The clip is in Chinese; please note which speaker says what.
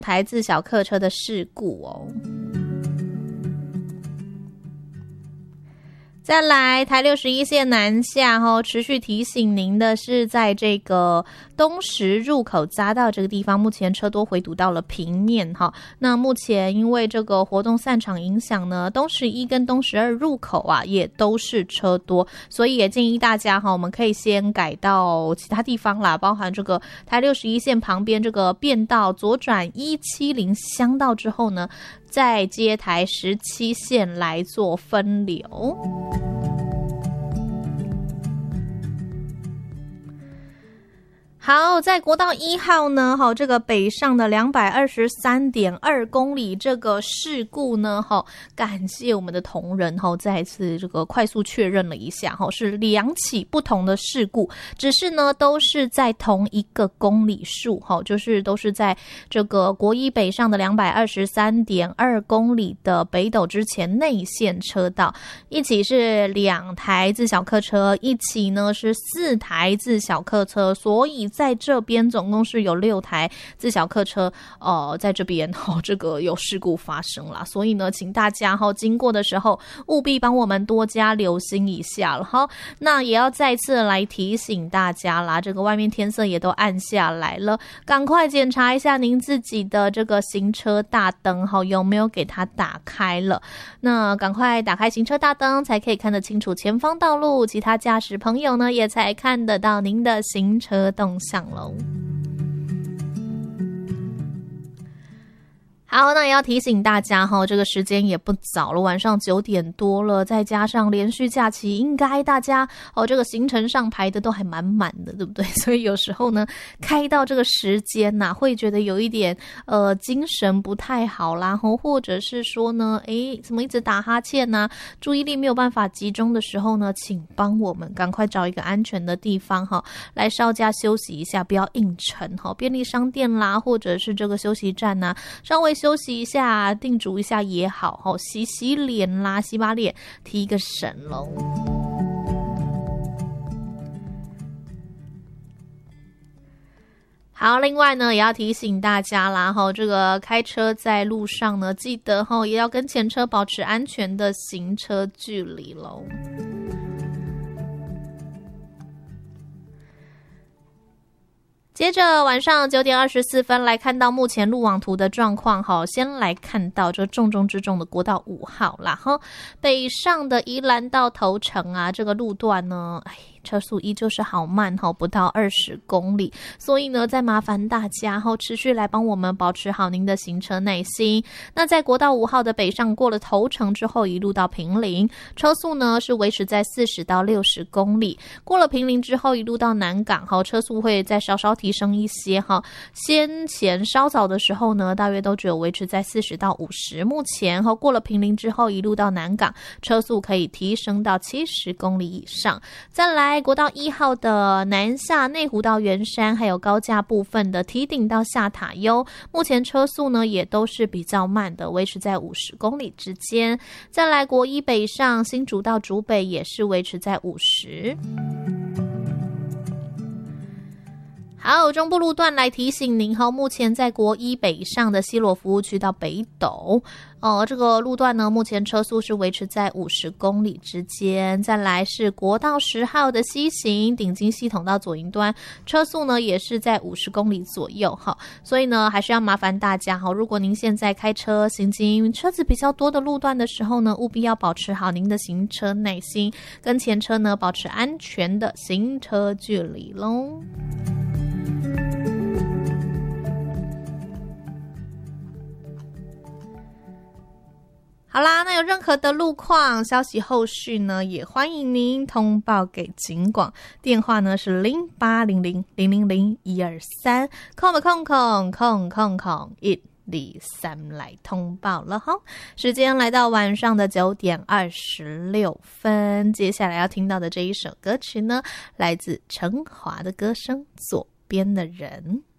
Speaker 1: 台自小客车的事故哦。再来，台61线南下持续提醒您的是，在这个东石入口匝道这个地方，目前车多回堵到了平面那目前因为这个活动散场影响呢，东石1跟东石2入口啊也都是车多，所以也建议大家我们可以先改到其他地方啦，包含这个台61线旁边这个变道左转170乡道之后呢，再接台17线来做分流。好，在国道1号呢，这个北上的223.2公里这个事故呢，感谢我们的同仁再次这个快速确认了一下，是2起不同的事故，只是呢都是在同一个公里数，就是都是在这个国一北上的223.2公里的北斗之前内线车道，一起是2台自小客车，一起呢是4台自小客车，所以在这边总共是有6台自小客车在这边这个有事故发生啦，所以呢请大家经过的时候务必帮我们多加留心一下了。好，那也要再次来提醒大家啦，这个外面天色也都暗下来了，赶快检查一下您自己的这个行车大灯有没有给它打开了，那赶快打开行车大灯才可以看得清楚前方道路，其他驾驶朋友呢也才看得到您的行车动向咯。好，那也要提醒大家这个时间也不早了，晚上9点多了，再加上连续假期，应该大家这个行程上排的都还满满的，对不对？所以有时候呢开到这个时间会觉得有一点精神不太好啦，或者是说呢怎么一直打哈欠啊，注意力没有办法集中的时候呢，请帮我们赶快找一个安全的地方来稍加休息一下，不要硬撑便利商店啦，或者是这个休息站啊，稍微休息一下，定煮一下也好，洗洗脸啦，洗把脸，提个神咯。好，另外呢，也要提醒大家啦，这个开车在路上呢，记得也要跟前车保持安全的行车距离咯。接着晚上9点24分来看到目前路网图的状况先来看到这重中之重的国道5号啦北上的宜兰到头城啊，这个路段呢车速依旧是好慢不到20公里，所以呢再麻烦大家持续来帮我们保持好您的行车耐心。那在国道5号的北上过了头城之后，一路到坪林，车速呢是维持在40到60公里，过了坪林之后一路到南港车速会再稍稍提升一些先前稍早的时候呢大约都只有维持在40到50，目前过了坪林之后一路到南港，车速可以提升到70公里以上。再来国道1号的南下内湖到圆山，还有高架部分的堤顶到下塔悠，目前车速呢也都是比较慢的，维持在50公里之间。再来国一北上新竹到竹北也是维持在50。好，中部路段来提醒您目前在国一北上的西螺服务区到北斗这个路段呢目前车速是维持在50公里之间。再来是国道10号的西行顶金系统到左营端，车速呢也是在50公里左右所以呢还是要麻烦大家如果您现在开车行经车子比较多的路段的时候呢，务必要保持好您的行车耐心，跟前车呢保持安全的行车距离咯。好啦，那有任何的路况消息后续呢，也欢迎您通报给警广，电话呢是0800000123，空123来通报了时间来到晚上的9点26分，接下来要听到的这一首歌曲呢，来自陈华的歌声《左边的人》。